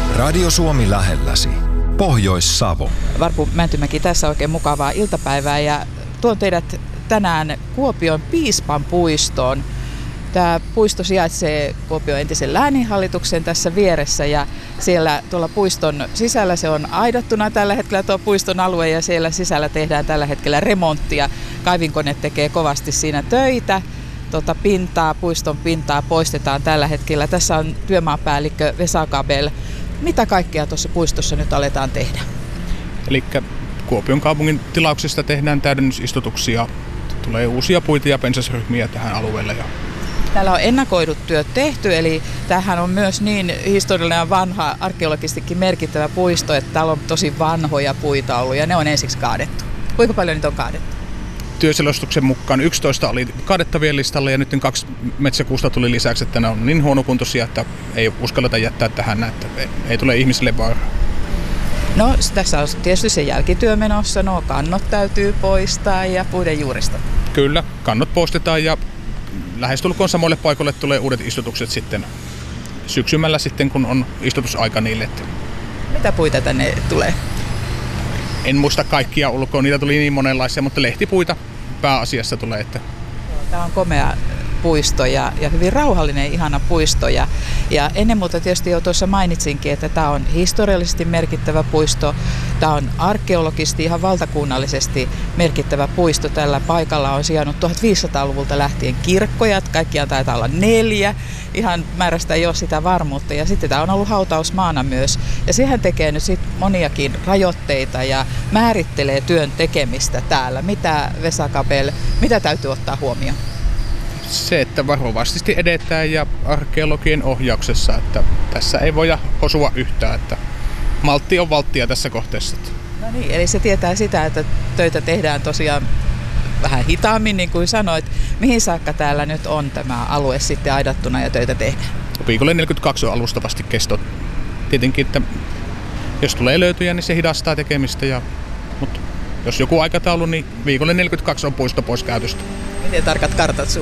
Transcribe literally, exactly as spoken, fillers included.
Radio Suomi lähelläsi. Pohjois-Savo. Varpu Mäntymäki, tässä oikein mukavaa iltapäivää ja tuon teidät tänään Kuopion Piispan puistoon. Tämä puisto sijaitsee Kuopion entisen lääninhallituksen tässä vieressä ja siellä tuolla puiston sisällä se on aidattuna tällä hetkellä tuo puiston alue ja siellä sisällä tehdään tällä hetkellä remonttia. Kaivinkone tekee kovasti siinä töitä. Tuota pintaa, puiston pintaa poistetaan tällä hetkellä. Tässä on työmaapäällikkö Vesa Kabel. Mitä kaikkea tuossa puistossa nyt aletaan tehdä? Eli Kuopion kaupungin tilauksesta tehdään täydennysistutuksia. Tulee uusia puita ja pensasryhmiä tähän alueelle. Täällä on ennakoidut työt tehty, eli tämähän on myös niin historiallinen vanha, arkeologistikin merkittävä puisto, että täällä on tosi vanhoja puita ollut ja ne on ensiksi kaadettu. Kuinka paljon niitä on kaadettu? Työselostuksen mukaan yksitoista oli kaadettavien listalla ja nyt kaksi metsäkuusta tuli lisäksi, että ne on niin huonokuntoisia, että ei uskalleta jättää tähän, että ei tule ihmisille vaaraa. No tässä on tietysti se jälkityö menossa, nuo kannot täytyy poistaa ja puiden juurista. Kyllä, kannot poistetaan ja lähestulkoon samoille paikoille tulee uudet istutukset sitten syksymällä sitten, kun on istutusaika niille. Mitä puita tänne tulee? En muista kaikkia ulkoa, niitä tuli niin monenlaisia, mutta lehtipuita pääasiassa tulee. Että... Tämä on komea puisto ja, ja hyvin rauhallinen, ihana puisto. Ja, ja ennen muuta tietysti jo tuossa mainitsinkin, että tämä on historiallisesti merkittävä puisto. Tämä on arkeologisesti ihan valtakunnallisesti merkittävä puisto. Tällä paikalla on sijainnut tuhatviisisataaluvulta lähtien kirkkoja, kaikkiaan taitaa olla neljä. Ihan määrästä ei ole sitä varmuutta. Ja sitten tämä on ollut hautausmaana myös. Ja sehän tekee nyt sit moniakin rajoitteita ja määrittelee työn tekemistä täällä. Mitä Vesa Kabel, mitä täytyy ottaa huomioon? Se, että varovasti edetään ja arkeologien ohjauksessa, että tässä ei voida osua yhtään, että maltti on valttia tässä kohteessa. No niin, eli se tietää sitä, että töitä tehdään tosiaan vähän hitaammin, niin kuin sanoit. Mihin saakka täällä nyt on tämä alue sitten aidattuna ja töitä tehdään? Viikolle neljäkymmentäkaksi on alustavasti kesto. Tietenkin, että jos tulee löytyjä, niin se hidastaa tekemistä, ja, mutta jos joku aikataulu, niin viikolle neljäkymmentäkaksi on puisto pois käytöstä. Miten tarkat kartat sulla?